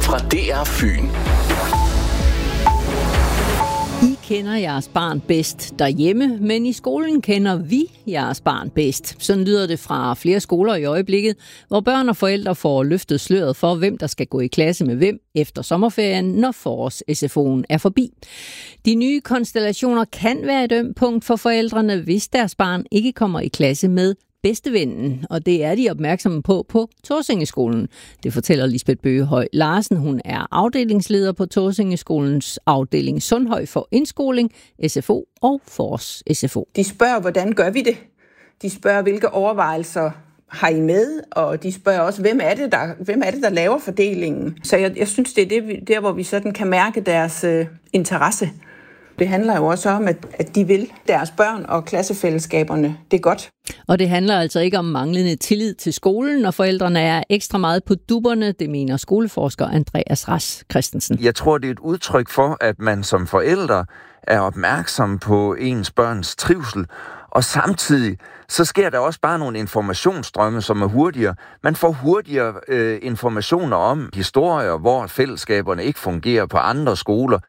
fra DR Fyn. I kender jeres barn bedst derhjemme, men i skolen kender vi jeres barn bedst. Sådan lyder det fra flere skoler i øjeblikket, hvor børn og forældre får løftet sløret for, hvem der skal gå i klasse med hvem efter sommerferien, når forårs-SFO'en er forbi. De nye konstellationer kan være et ømt punkt for forældrene, hvis deres barn ikke kommer i klasse med bedstevennen, og det er de opmærksomme på Torsingeskolen. Det fortæller Lisbeth Bøgehøj Larsen. Hun er afdelingsleder på Torsingeskolens afdeling Sundhøj for indskoling, SFO og forårs-SFO. De spørger, hvordan gør vi det? De spørger, hvilke overvejelser har I med? Og de spørger også, hvem er det, der laver fordelingen? Så jeg synes, det er der, hvor vi sådan kan mærke deres interesse. Det handler jo også om, at de vil deres børn og klassefællesskaberne det godt. Og det handler altså ikke om manglende tillid til skolen, når forældrene er ekstra meget på dupperne, det mener skoleforsker Andreas Rask Christensen. Jeg tror, det er et udtryk for, at man som forældre er opmærksom på ens børns trivsel, og samtidig så sker der også bare nogle informationsstrømme, som er hurtigere. Man får hurtigere informationer om historier, hvor fællesskaberne ikke fungerer på andre skoler.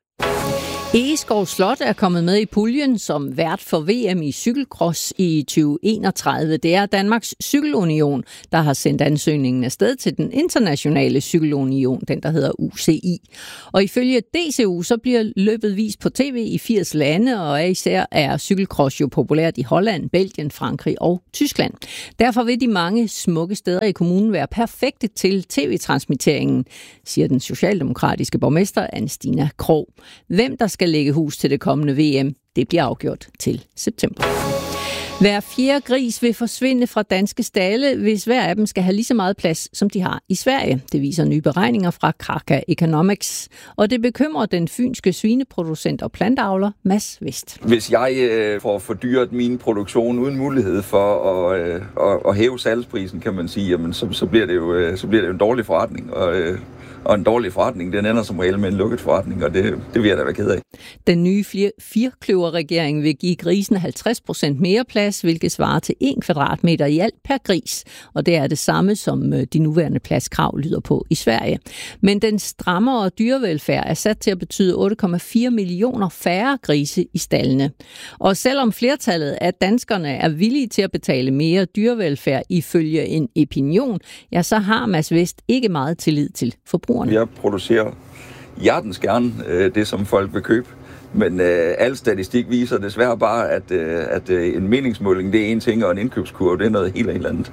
Egeskov Slot er kommet med i puljen som vært for VM i cykelcross i 2031. Det er Danmarks Cykelunion, der har sendt ansøgningen afsted til den internationale cykelunion, den der hedder UCI. Og ifølge DCU så bliver løbet vist på tv i 80 lande, og især er cykelcross jo populært i Holland, Belgien, Frankrig og Tyskland. Derfor vil de mange smukke steder i kommunen være perfekte til tv-transmitteringen, siger den socialdemokratiske borgmester Anne-Stina Krog. Hvem der skal lægge hus til det kommende VM, det bliver afgjort til september. Hver fjerde gris vil forsvinde fra danske stalde, hvis hver af dem skal have lige så meget plads, som de har i Sverige. Det viser nye beregninger fra Kraka Economics. Og det bekymrer den fynske svineproducent og plantavler Mads Vest. Hvis jeg får fordyret min produktion uden mulighed for at hæve salgsprisen, kan man sige, jamen, så bliver det jo en dårlig forretning. Og en dårlig forretning, den ender som regel med en lukket forretning, og det vil jeg da være ked af. Den nye firkløverregering vil give grisen 50% mere plads, hvilket svarer til 1 kvadratmeter i alt per gris. Og det er det samme, som de nuværende pladskrav lyder på i Sverige. Men den strammere dyrevelfærd er sat til at betyde 8,4 millioner færre grise i staldene. Og selvom flertallet af danskerne er villige til at betale mere dyrevelfærd ifølge en opinion, ja, så har Mads Vest ikke meget tillid til forbrugerne. Jeg producerer hjertens gerne det, som folk vil købe. Men al statistik viser desværre bare, at en meningsmåling det er en ting, og en indkøbskurve det er noget helt andet.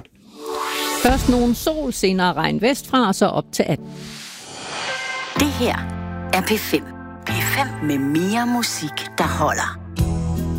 Først nogen sol, senere regn vestfra, og så op til 18. Det her er P5. P5 med mere musik, der holder.